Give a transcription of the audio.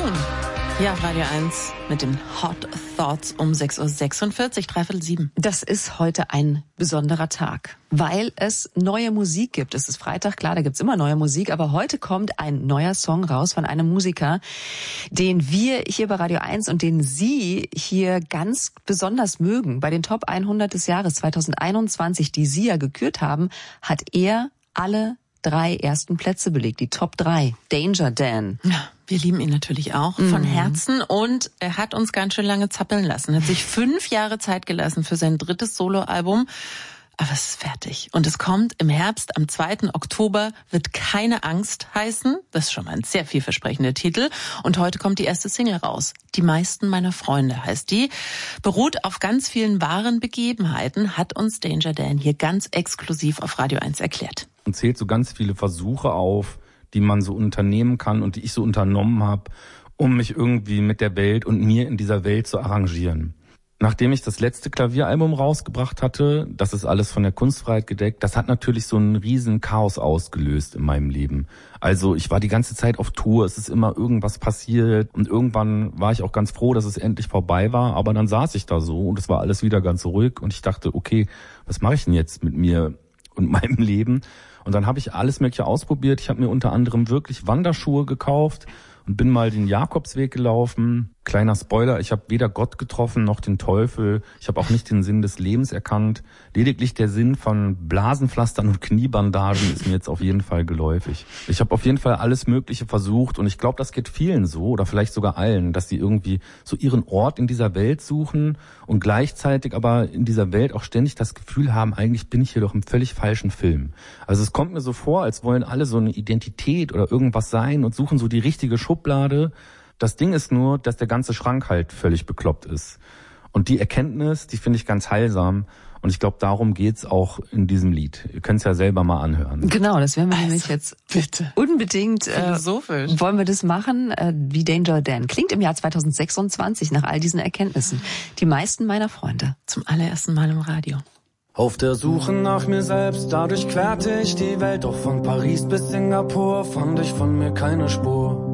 Moon. Ja, Radio 1 mit den Hot Thoughts um 6.46 Uhr, 7:15. Das ist heute ein besonderer Tag, weil es neue Musik gibt. Es ist Freitag, klar, da gibt's immer neue Musik, aber heute kommt ein neuer Song raus von einem Musiker, den wir hier bei Radio 1 und den Sie hier ganz besonders mögen. Bei den Top 100 des Jahres 2021, die Sie ja gekürt haben, hat er alle 3 ersten Plätze belegt, die Top 3. Danger Dan. Ja, wir lieben ihn natürlich auch von Herzen und er hat uns ganz schön lange zappeln lassen, hat sich 5 Jahre Zeit gelassen für sein 3. Soloalbum. Aber es ist fertig. Und es kommt im Herbst, am 2. Oktober, wird Keine Angst heißen. Das ist schon mal ein sehr vielversprechender Titel. Und heute kommt die erste Single raus. Die meisten meiner Freunde heißt die. Beruht auf ganz vielen wahren Begebenheiten, hat uns Danger Dan hier ganz exklusiv auf Radio 1 erklärt. Und zählt so ganz viele Versuche auf, die man so unternehmen kann und die ich so unternommen habe, um mich irgendwie mit der Welt und mir in dieser Welt zu arrangieren. Nachdem ich das letzte Klavieralbum rausgebracht hatte, das ist alles von der Kunstfreiheit gedeckt, das hat natürlich so einen riesen Chaos ausgelöst in meinem Leben. Also ich war die ganze Zeit auf Tour, es ist immer irgendwas passiert und irgendwann war ich auch ganz froh, dass es endlich vorbei war, aber dann saß ich da so und es war alles wieder ganz ruhig und ich dachte, okay, was mache ich denn jetzt mit mir und meinem Leben? Und dann habe ich alles Mögliche ausprobiert. Ich habe mir unter anderem wirklich Wanderschuhe gekauft und bin mal den Jakobsweg gelaufen. Kleiner Spoiler, ich habe weder Gott getroffen noch den Teufel. Ich habe auch nicht den Sinn des Lebens erkannt. Lediglich der Sinn von Blasenpflastern und Kniebandagen ist mir jetzt auf jeden Fall geläufig. Ich habe auf jeden Fall alles Mögliche versucht und ich glaube, das geht vielen so oder vielleicht sogar allen, dass sie irgendwie so ihren Ort in dieser Welt suchen und gleichzeitig aber in dieser Welt auch ständig das Gefühl haben, eigentlich bin ich hier doch im völlig falschen Film. Also es kommt mir so vor, als wollen alle so eine Identität oder irgendwas sein und suchen so die richtige Schublade. Das Ding ist nur, dass der ganze Schrank halt völlig bekloppt ist. Und die Erkenntnis, die finde ich ganz heilsam. Und ich glaube, darum geht's auch in diesem Lied. Ihr könnt es ja selber mal anhören. Genau, das werden wir nämlich jetzt bitte unbedingt philosophisch. Wollen wir das machen, wie Danger Dan. Klingt im Jahr 2026 nach all diesen Erkenntnissen. Die meisten meiner Freunde. Zum allerersten Mal im Radio. Auf der Suche nach mir selbst, dadurch querte ich die Welt. Doch von Paris bis Singapur fand ich von mir keine Spur.